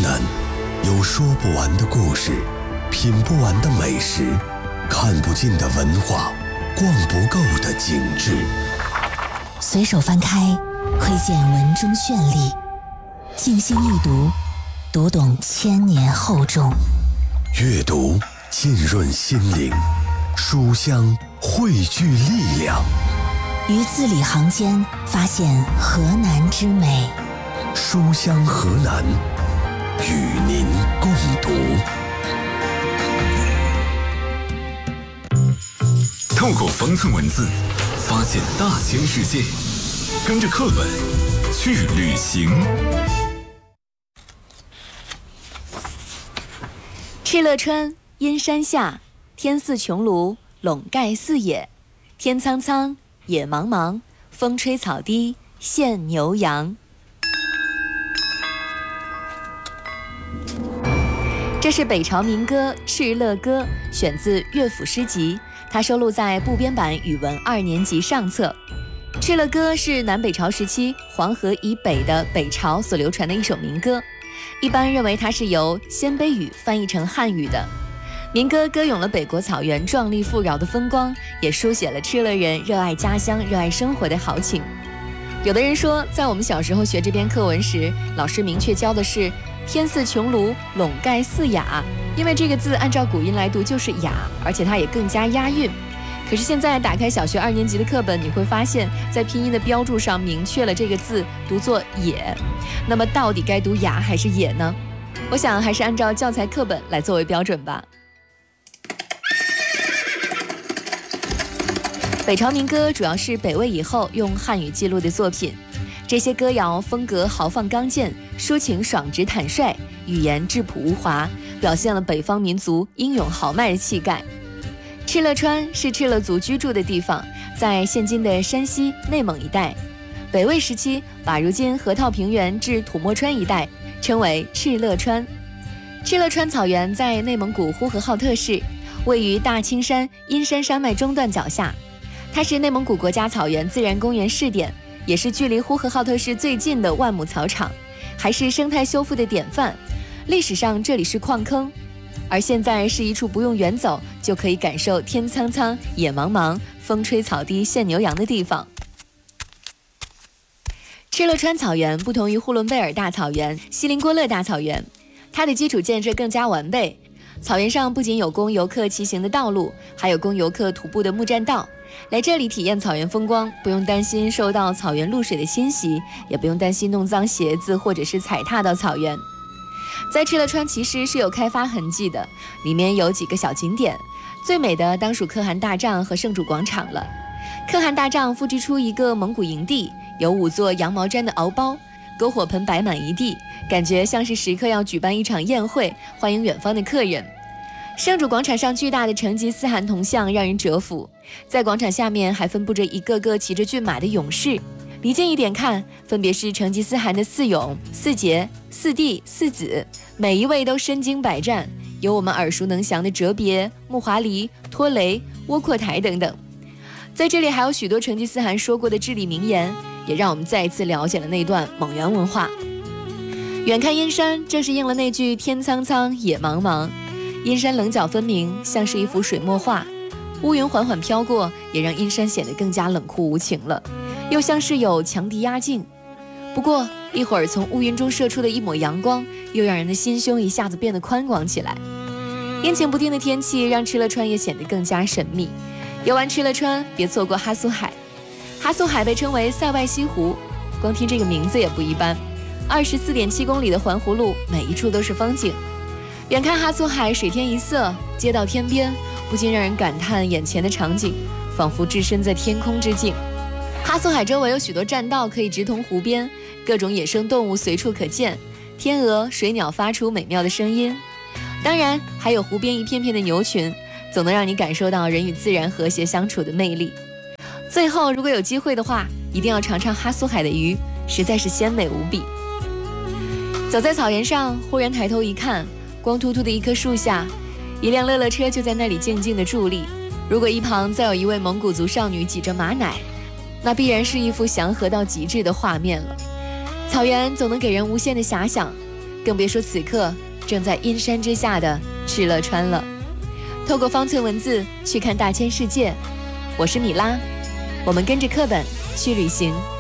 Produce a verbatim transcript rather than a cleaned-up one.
南，有说不完的故事，品不完的美食，看不尽的文化，逛不够的景致。 随手翻开，窥见文中绚丽；静心一读，读懂千年厚重。 阅读浸润心灵，书香汇聚力量。 于字里行间发现河南之美。 书香河南，与您共读。 透过方寸文字，发现大千世界，跟着课本去旅行。 敕勒川，阴山下，天似穹庐，笼盖四野。天苍苍，野茫茫，风吹草低见牛羊。这是北朝民歌《敕勒歌》，选自乐府诗集，它收录在部编版语文二年级上册。《敕勒歌》是南北朝时期黄河以北的北朝所流传的一首民歌，一般认为它是由鲜卑语翻译成汉语的。民歌歌咏了北国草原壮丽富饶的风光，也书写了敕勒人热爱家乡、热爱生活的豪情。有的人说，在我们小时候学这篇课文时，老师明确教的是天似穹庐，笼盖四雅，因为这个字按照古音来读就是雅，而且它也更加押韵。可是现在打开小学二年级的课本，你会发现在拼音的标注上明确了这个字读作野。那么到底该读雅还是野呢？我想还是按照教材课本来作为标准吧。北朝民歌主要是北魏以后用汉语记录的作品，这些歌谣风格豪放刚健，抒情爽直坦率，语言质朴无华，表现了北方民族英勇豪迈的气概。敕勒川是敕勒族居住的地方，在现今的山西、内蒙一带。北魏时期把如今河套平原至吐蕃川一带称为敕勒川。敕勒川草原在内蒙古呼和浩特市，位于大青山阴山山脉中段脚下。它是内蒙古国家草原自然公园试点，也是距离呼和浩特市最近的万亩草场，还是生态修复的典范。历史上这里是矿坑，而现在是一处不用远走就可以感受天苍苍野茫茫风吹草低见牛羊的地方。敕勒川草原不同于呼伦贝尔大草原、锡林郭勒大草原，它的基础建设更加完备。草原上不仅有供游客骑行的道路，还有供游客徒步的木栈道。来这里体验草原风光，不用担心受到草原露水的侵袭，也不用担心弄脏鞋子或者是踩踏到草原。在敕勒川其实是有开发痕迹的，里面有几个小景点，最美的当属可汗大帐和圣主广场了。可汗大帐复制出一个蒙古营地，有五座羊毛毡的敖包，篝火盆摆满一地，感觉像是时刻要举办一场宴会，欢迎远方的客人。圣主广场上巨大的成吉思汗铜像让人折服，在广场下面还分布着一个个骑着骏马的勇士，离近一点看，分别是成吉思汗的四勇、四杰、四弟、四子，每一位都身经百战，有我们耳熟能详的哲别、木华黎、拖雷、窝阔台等等。在这里还有许多成吉思汗说过的至理名言，也让我们再一次了解了那段蒙元文化。远看阴山，正是应了那句天苍苍野茫茫。阴山棱角分明，像是一幅水墨画，乌云缓缓飘过，也让阴山显得更加冷酷无情了，又像是有强敌压境。不过一会儿从乌云中射出的一抹阳光，又让人的心胸一下子变得宽广起来。阴晴不定的天气让敕勒川也显得更加神秘。游玩敕勒川，别错过哈苏海。哈苏海被称为塞外西湖，光听这个名字也不一般。二十四点七公里的环湖路，每一处都是风景。远看哈苏海，水天一色，街道天边，不禁让人感叹眼前的场景，仿佛置身在天空之境。哈苏海周围有许多栈道可以直通湖边，各种野生动物随处可见，天鹅、水鸟发出美妙的声音。当然，还有湖边一片片的牛群，总能让你感受到人与自然和谐相处的魅力。最后，如果有机会的话，一定要尝尝哈苏海的鱼，实在是鲜美无比。走在草原上，忽然抬头一看，光秃秃的一棵树下，一辆乐乐车就在那里静静地伫立。如果一旁再有一位蒙古族少女挤着马奶，那必然是一幅祥和到极致的画面了。草原总能给人无限的遐想， 更别说此刻正在阴山之下的敕勒川了。透过方寸文字去看大千世界，我是米拉，我们跟着课本去旅行。